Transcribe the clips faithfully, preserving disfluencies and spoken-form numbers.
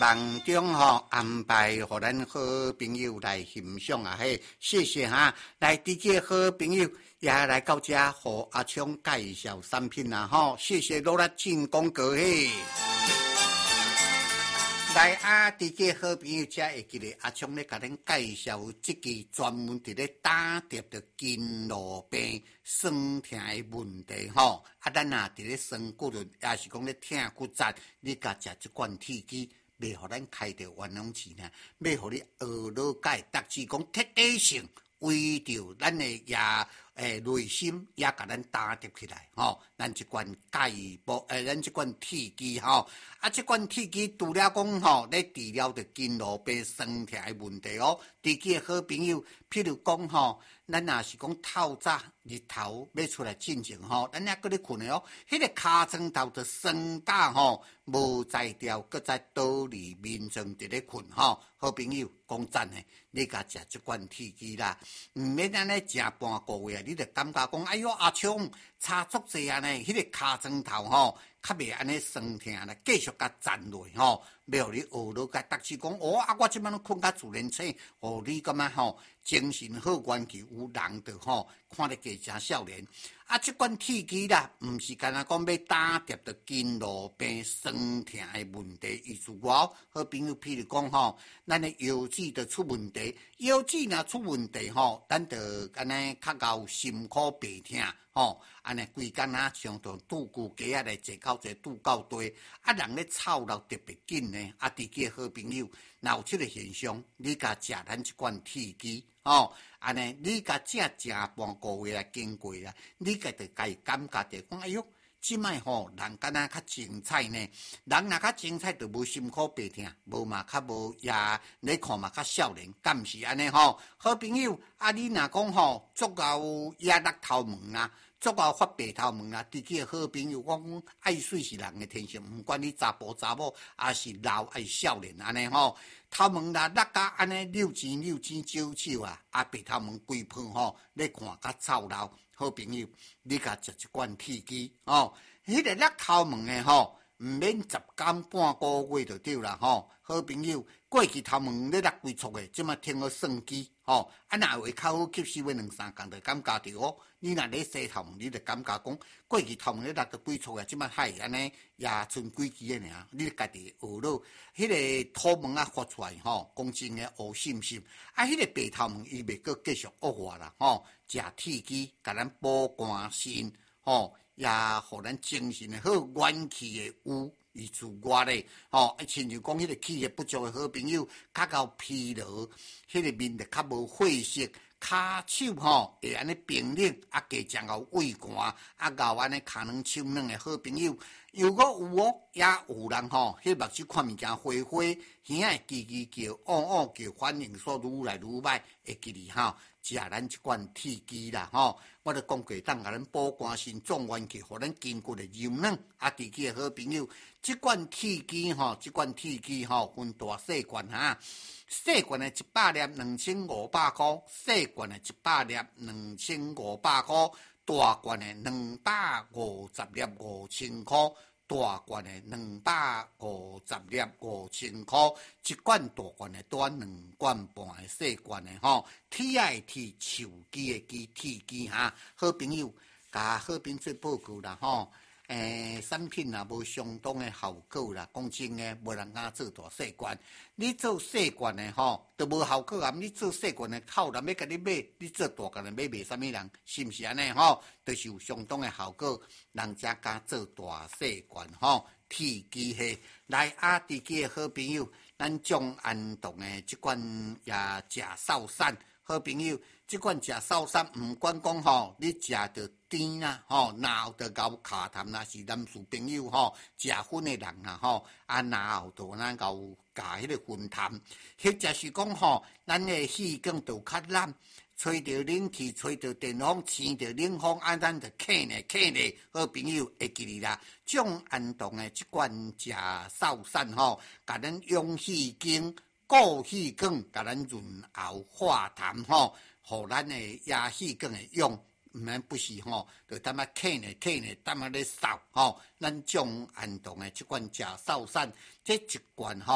房中吼安排，互咱好朋友来欣赏啊！嘿，谢谢哈！来，这个好朋友也来到这，和阿昌介绍产品啊！吼，谢谢罗拉进广告嘿。来啊！这个好朋友才会记得阿昌咧，甲咱介绍这个专门伫咧打碟的筋络病、酸痛的问题吼。啊，咱若伫咧酸骨轮，也是讲咧痛骨折，你甲食这款铁剂。袂互咱开着冤枉钱呢，要互你学了解，达至讲彻底性为着咱的也诶内心也甲咱打叠起来吼、哦。咱即款解剖诶，咱即款铁机吼，啊，即款铁机除了讲吼，咧治疗着筋络病、酸痛的问题哦。地基的好朋友，譬如讲吼，咱若是讲透早日头要出来进前吼，咱也搁咧困的哦，迄、那个尻川头着酸打吼。无在调，搁在倒里面前伫咧困吼，好朋友讲真诶，你甲食即款铁剂啦，毋免安尼食半个月，你着感觉讲，哎哟阿昌差足济啊呢，迄、那个尻川头吼，较袂安尼酸痛啦，继续甲站落吼，要互你学了甲达志讲，哦啊，我即摆拢困甲自然醒，哦，你感觉吼精神好，元气有人着吼，看得加真少年。啊，即款铁剂啦，毋是干那讲要打跌着筋络病、酸痛的问题，意思外，好朋友，譬如讲吼，咱的腰子着出问题，腰子若出问题吼，咱着安尼较够心苦白痛吼，安尼规工仔上着拄骨鸡仔来坐到坐拄到地，啊，人咧操劳特别紧呢，啊，伫个好朋友，若有即个现象，你甲食咱即款铁剂。哦，安尼你甲食食半个月啊，经过啦，你家着家感觉着讲，哎哟，即摆吼人敢若较精彩呢，人若较精彩，着无辛苦白痛，无嘛较无也你看嘛较少年，敢毋是安尼吼？好朋友，啊你若讲吼，足够也落头毛啦。足够发白头毛啦，伫个好朋友，我讲爱水是人的天性，毋管你查甫查某，还是老还是少年安尼吼，头毛啦落甲安尼溜钱溜钱少少啊，啊白头毛规片吼，你看甲操劳，好朋友，你甲食一罐铁剂哦，迄个落头毛的吼，毋免十天半个月就对啦吼，好朋友，过去头毛咧落规撮的，即马听好算机吼，啊若会较好吸收的两三工，就感觉着哦。你若咧洗头毛，你就感觉讲过去头毛咧落到几撮啊，即摆海安尼也剩几支的尔，你家己学了，迄个土毛啊发出来吼，讲真诶黑心心，啊，迄个白头毛伊袂阁继续恶化啦吼，食铁剂，甲咱保肝肾吼，也互咱精神诶好，元气诶有。伊自我咧，吼、哦，亲像讲迄个气血不足诶好朋友，较够疲劳，迄、那个面就较无血色。骹手吼会安尼冰冷，啊加将有胃寒，啊搞安尼骹软手软的好朋友，如果有哦，也有人吼，迄目睭看物件花花，耳仔叽叽叫，汪汪叫，反应说愈来愈歹，会记哩吼，食咱即罐铁剂啦吼，我著讲过，当甲咱保肝肾、壮元气，互咱筋骨的柔软，啊，地区的好朋友，即罐铁剂吼，即罐铁剂吼，分大细罐哈。细罐的一百粒两千五百块，细罐的一百粒两千五百块，大罐的两百五十粒五千块，大罐的两百五十粒五千块，一罐大罐的端两罐半的细罐的吼，铁爱铁手机的机铁机哈，好朋友，甲好朋友做报告啦吼。诶，产品也无相当的效果啦，讲真诶，无人敢做大细罐。你做细罐的吼，都无效果啊！你做细罐的，靠人要甲你买，你做大罐的买卖啥物人？是毋是安尼吼？都、就是有相当的效果，人家敢做大细罐吼，铁机器来啊！地基的好朋友，咱将安动的即款也食少散，好朋友。即款食少散，毋管讲吼，你食着甜啦，吼，然后着咬卡痰啦，是男士朋友吼，食薰的人啦，吼，啊，然后着咱咬加迄个薰痰，或者是讲吼，咱的气管着较烂，吹着冷气，吹着电风，生着冷风，啊，咱着咳呢咳呢，好朋友会记哩啦。种安动的即款食少散吼，甲咱养气经。固气管，甲咱润喉化痰吼，互咱的牙气管会用，毋免不是吼，就淡仔咳呢咳呢，淡仔咧扫吼，咱种安动的即款食少散，这一罐吼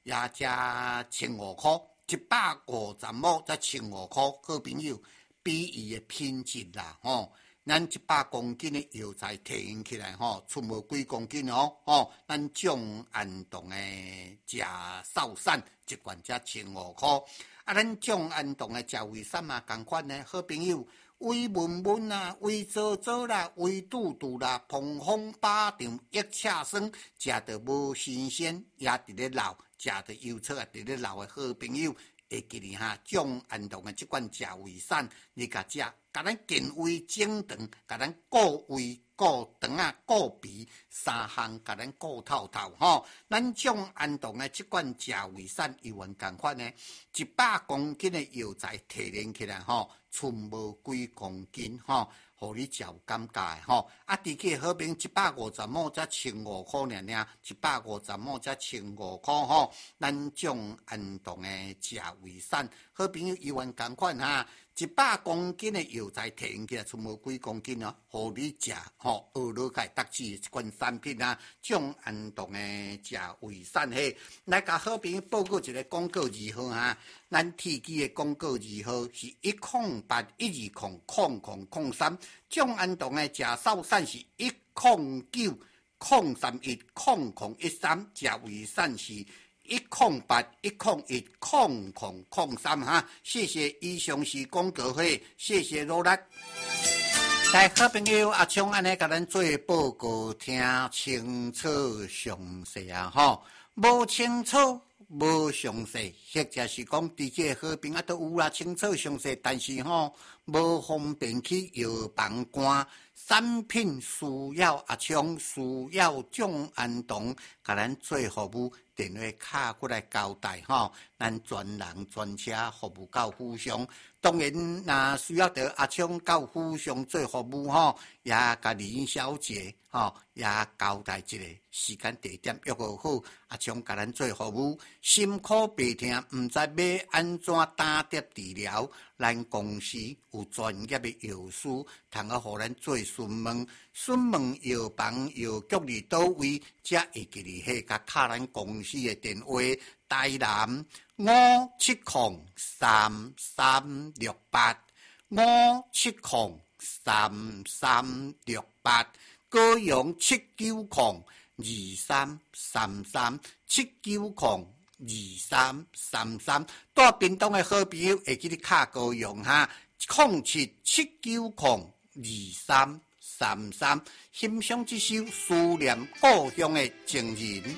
也才千五块，一百五十亩才千五块。好朋友，比伊的品质啦，吼。咱一百公斤的药材提用起来，吼，出无几公斤哦，吼，咱种安动的食扫散一罐才千五块，啊，咱种安动的食胃散嘛，同款呢，好朋友，胃闷闷啦，胃糟糟啦，胃肚肚啦，碰风巴掌，腋赤酸，食得无新鲜，也伫咧老，食得油炒也伫咧老的好朋友。会记哩哈，种安动的即款食胃散，你甲食，甲咱健胃整肠，甲咱顾胃、顾肠啊、顾鼻三项，甲咱顾透透吼。咱种安动的即款食胃散，有缘共款呢，一百公斤的药材提炼起来吼，剩无几公斤吼。互你食有感觉的吼，啊，地区好评一百五十亩才千五块尔尔，一百五十亩才千五块吼。咱种安动的食胃散，好朋友有缘共款哈，一百公斤的药材提用起来，剩无几公斤哦，互你食吼，学落开得志一款产品啊，种安动的食胃散嘿，来甲好朋友报告一个广告字号哈。咱 T 机的广告字号是一零八一二零零零零三，种安动的食扫散是一零九零三一零零一三，食胃散是一零八一零一零零零三哈。谢谢以上是广告费，谢谢努力。来，好朋友阿昌安尼甲咱做报告，听清楚详细啊吼，无清楚。无详细，或者是讲伫这好评啊都有啦，清楚详细，但是吼无方便去药房赶。产品需要阿昌，需要种安动，甲咱做服务，电话卡过来交代吼，咱专人专车服务到府上。当然，若需要到阿昌到府上做服务吼，也甲林小姐吼也交代一个时间地点约好好，阿昌甲咱做服务。心苦白痛，毋知要安怎打点治疗，咱公司有专业的药师，通啊，互咱做询问。询问药房药局伫倒位，才会记哩迄甲敲咱公司的电话。台南五七零三三六八，五七零三三六八，高雄七九零二三三三，七九零二三三三，带屏东的好朋友会记你卡高雄哈，零七七九零二三三三，欣赏这首思念故乡的情人。